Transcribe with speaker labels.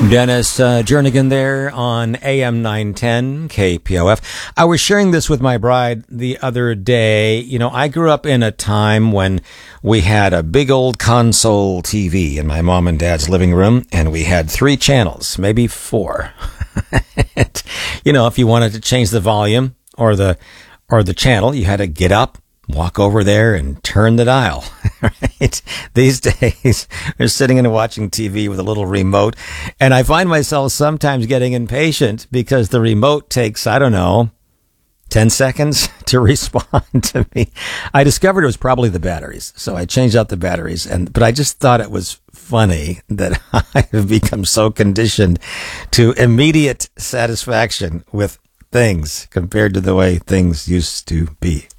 Speaker 1: Dennis Jernigan there on AM 910 KPOF. I was sharing this with my bride the other day. You know, I grew up in a time when we had a big old console TV in my mom and dad's living room, and we had 3 channels, maybe 4. You know, if you wanted to change the volume or the channel, you had to get up, walk over there and turn the dial, right? These days, they're sitting and watching TV with a little remote. And I find myself sometimes getting impatient because the remote takes, 10 seconds to respond to me. I discovered it was probably the batteries. So I changed out the batteries. But I just thought it was funny that I have become so conditioned to immediate satisfaction with things compared to the way things used to be.